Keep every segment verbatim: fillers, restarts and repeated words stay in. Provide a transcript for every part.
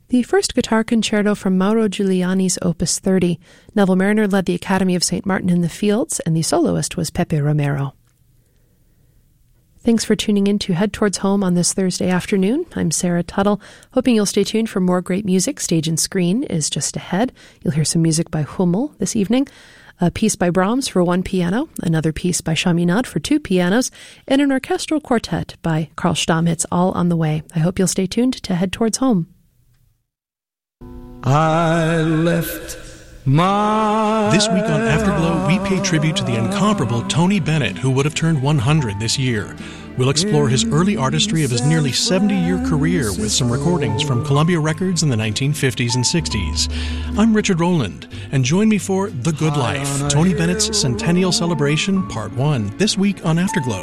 The first guitar concerto from Mauro Giuliani's Opus thirty. Neville Mariner led the Academy of Saint Martin in the Fields, and the soloist was Pepe Romero. Thanks for tuning in to Head Towards Home on this Thursday afternoon. I'm Sarah Tuttle, hoping you'll stay tuned for more great music. Stage and Screen is just ahead. You'll hear some music by Hummel this evening, a piece by Brahms for one piano, another piece by Chaminade for two pianos, and an orchestral quartet by Karl Stamitz, all on the way. I hope you'll stay tuned to Head Towards Home. I left my... This week on Afterglow, we pay tribute to the incomparable Tony Bennett, who would have turned one hundred this year. We'll explore his early artistry of his nearly seventy-year career with some recordings from Columbia Records in the nineteen fifties and sixties. I'm Richard Rowland, and join me for The Good Life, Tony Bennett's Centennial Celebration, Part one, this week on Afterglow.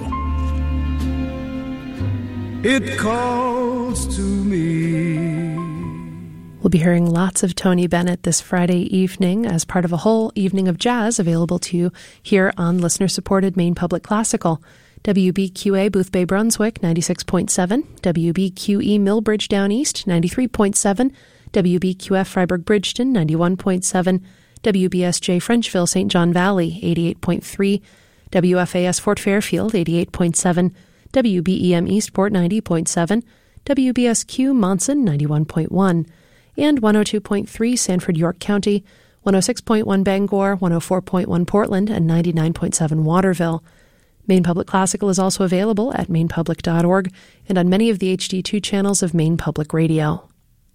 It calls to me. We'll be hearing lots of Tony Bennett this Friday evening as part of a whole evening of jazz available to you here on listener-supported Maine Public Classical. W B Q A Boothbay Brunswick, ninety-six point seven, W B Q E Millbridge Down East, ninety-three point seven, W B Q F Freiburg Bridgeton, ninety-one point seven, W B S J Frenchville Saint John Valley, eighty-eight point three, W F A S Fort Fairfield, eighty-eight point seven, W B E M Eastport, ninety point seven, W B S Q Monson, ninety-one point one, and one oh two point three Sanford York County, one oh six point one Bangor, one oh four point one Portland, and ninety-nine point seven Waterville. Maine Public Classical is also available at maine public dot org and on many of the H D two channels of Maine Public Radio.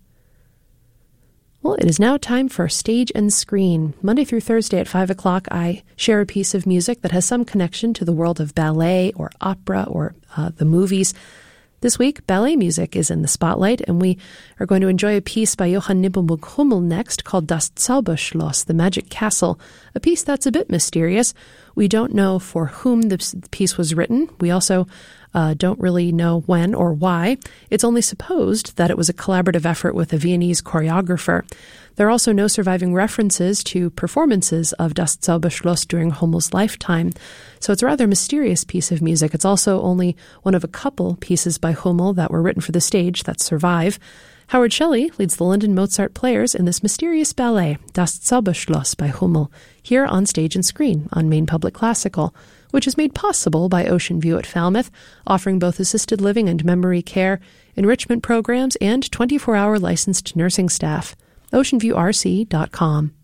Well, it is now time for Stage and Screen. Monday through Thursday at five o'clock, I share a piece of music that has some connection to the world of ballet or opera or uh, the movies. This week, ballet music is in the spotlight, and we are going to enjoy a piece by Johann Nepomuk Hummel next called Das Zauberschloss, the Magic Castle, a piece that's a bit mysterious. We don't know for whom this piece was written. We also uh, don't really know when or why. It's only supposed that it was a collaborative effort with a Viennese choreographer. There are also no surviving references to performances of Das Zauberschloss during Hummel's lifetime, so it's a rather mysterious piece of music. It's also only one of a couple pieces by Hummel that were written for the stage that survive. Howard Shelley leads the London Mozart Players in this mysterious ballet, Das Zauberschloss by Hummel, here on Stage and Screen on Maine Public Classical, which is made possible by Ocean View at Falmouth, offering both assisted living and memory care, enrichment programs, and twenty-four hour licensed nursing staff. ocean view r c dot com.